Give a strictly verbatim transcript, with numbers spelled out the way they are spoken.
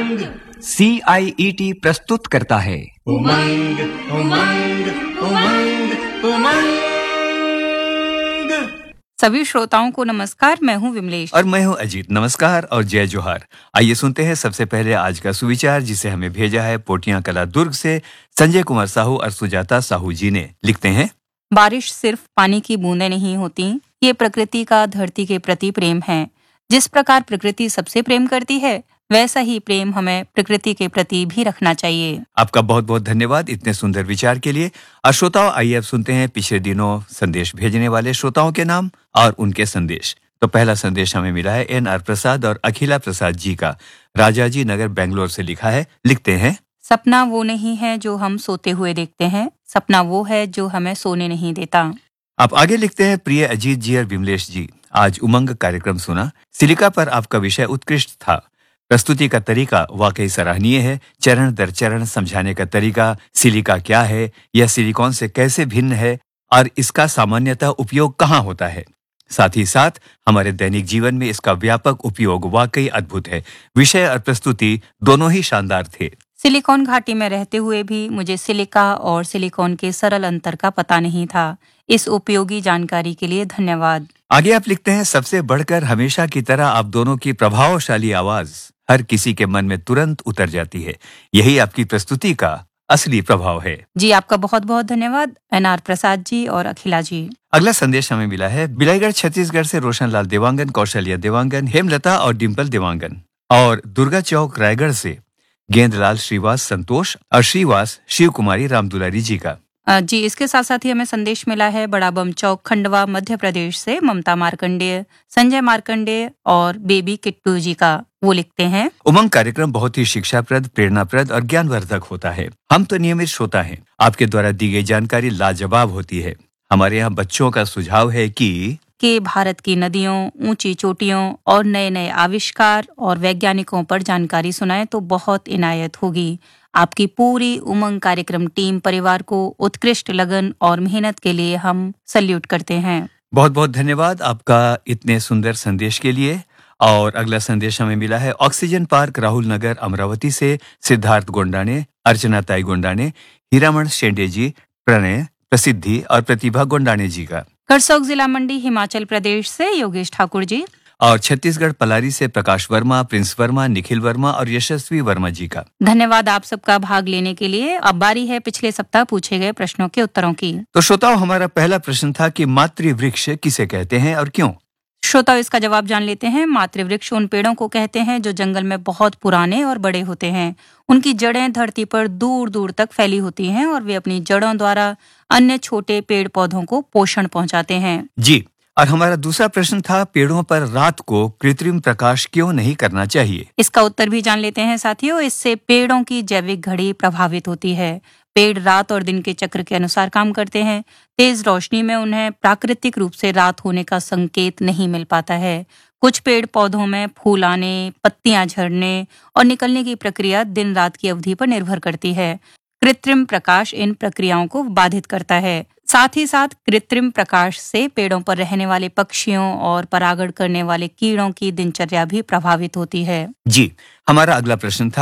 उमंग सी आई E T प्रस्तुत करता है उमंग उमंग उमंग उमंग। सभी श्रोताओं को नमस्कार। मैं हूं विमलेश और मैं हूं अजीत। नमस्कार और जय जोहार। आइए सुनते हैं सबसे पहले आज का सुविचार, जिसे हमें भेजा है पोटिया कला दुर्ग से संजय कुमार साहू और सुजाता साहू जी ने। लिखते हैं, बारिश सिर्फ पानी की बूंदें नहीं होती, ये प्रकृति का धरती के प्रति प्रेम है। जिस प्रकार प्रकृति सबसे प्रेम करती है, वैसा ही प्रेम हमें प्रकृति के प्रति भी रखना चाहिए। आपका बहुत बहुत धन्यवाद इतने सुंदर विचार के लिए। और श्रोताओं, आइए अब सुनते हैं पिछले दिनों संदेश भेजने वाले श्रोताओं के नाम और उनके संदेश। तो पहला संदेश हमें मिला है एन आर प्रसाद और अखिला प्रसाद जी का। राजाजी नगर बेंगलोर से लिखा है। लिखते हैं, सपना वो नहीं है जो हम सोते हुए देखते हैं, सपना वो है जो हमें सोने नहीं देता। आप आगे लिखते हैं, प्रिय अजीत जी और विमलेश जी, आज उमंग कार्यक्रम सुना। सिलिका पर आपका विषय उत्कृष्ट था। प्रस्तुति का तरीका वाकई सराहनीय है। चरण दर चरण समझाने का तरीका, सिलिका क्या है, यह सिलिकॉन से कैसे भिन्न है और इसका सामान्यतः उपयोग कहाँ होता है। साथ ही साथ हमारे दैनिक जीवन में इसका व्यापक उपयोग वाकई अद्भुत है। विषय और प्रस्तुति दोनों ही शानदार थे। सिलिकॉन घाटी में रहते हुए भी मुझे सिलिका और सिलिकॉन के सरल अंतर का पता नहीं था। इस उपयोगी जानकारी के लिए धन्यवाद। आगे आप लिखते हैं, सबसे बढ़कर हमेशा की तरह आप दोनों की प्रभावशाली आवाज हर किसी के मन में तुरंत उतर जाती है। यही आपकी प्रस्तुति का असली प्रभाव है। जी, आपका बहुत बहुत धन्यवाद एन आर प्रसाद जी और अखिला जी। अगला संदेश हमें मिला है बिलाईगढ़ छत्तीसगढ़ से रोशनलाल देवांगन, कौशल्या देवांगन, हेमलता और डिम्पल देवांगन, और दुर्गा चौक रायगढ़ से गेंदलाल श्रीवास संतोष और श्रीवास शिव कुमारी रामदुलारी जी का। जी, इसके साथ साथ ही हमें संदेश मिला है बड़ा बम चौक खंडवा मध्य प्रदेश से ममता मार्कंडेय, संजय मार्कंडेय और बेबी किट्टू जी का। वो लिखते हैं, उमंग कार्यक्रम बहुत ही शिक्षाप्रद, प्रेरणाप्रद और ज्ञानवर्धक होता है। हम तो नियमित श्रोता हैं। आपके द्वारा दी गई जानकारी लाजवाब होती है। हमारे यहाँ बच्चों का सुझाव है कि कि भारत की नदियों, ऊंची चोटियों और नए नए आविष्कार और वैज्ञानिकों पर जानकारी सुनाएं तो बहुत इनायत होगी। आपकी पूरी उमंग कार्यक्रम टीम परिवार को उत्कृष्ट लगन और मेहनत के लिए हम सल्यूट करते हैं। बहुत बहुत धन्यवाद आपका इतने सुंदर संदेश के लिए। और अगला संदेश हमें मिला है ऑक्सीजन पार्क राहुल नगर अमरावती से सिद्धार्थ गोंडाने, अर्चना ताई गोंडाने, हीरामण शेंडे जी, प्रणय, प्रसिद्धि और प्रतिभा गोंडाने जी का। करसोग जिला मंडी हिमाचल प्रदेश से योगेश ठाकुर जी, और छत्तीसगढ़ पलारी से प्रकाश वर्मा, प्रिंस वर्मा, निखिल वर्मा और यशस्वी वर्मा जी का। धन्यवाद आप सबका भाग लेने के लिए। अब बारी है पिछले सप्ताह पूछे गए प्रश्नों के उत्तरों की। तो श्रोताओं, हमारा पहला प्रश्न था कि मातृवृक्ष किसे कहते हैं और क्यों। श्रोताओं, इसका जवाब जान लेते हैं। मातृवृक्ष उन पेड़ों को कहते हैं जो जंगल में बहुत पुराने और बड़े होते हैं। उनकी जड़ें धरती पर दूर दूर तक फैली होती हैं और वे अपनी जड़ों द्वारा अन्य छोटे पेड़ पौधों को पोषण पहुंचाते हैं। जी, और हमारा दूसरा प्रश्न था, पेड़ों पर रात को कृत्रिम प्रकाश क्यों नहीं करना चाहिए। इसका उत्तर भी जान लेते हैं साथियों। इससे पेड़ों की जैविक घड़ी प्रभावित होती है। पेड़ रात और दिन के चक्र के अनुसार काम करते हैं। तेज रोशनी में उन्हें प्राकृतिक रूप से रात होने का संकेत नहीं मिल पाता है। कुछ पेड़ पौधों में फूल आने, पत्तियां झड़ने और निकलने की प्रक्रिया दिन रात की अवधि पर निर्भर करती है। कृत्रिम प्रकाश इन प्रक्रियाओं को बाधित करता है। साथ ही साथ कृत्रिम प्रकाश से पेड़ों पर रहने वाले पक्षियों और परागण करने वाले कीड़ों की दिनचर्या भी प्रभावित होती है। जी, हमारा अगला प्रश्न था,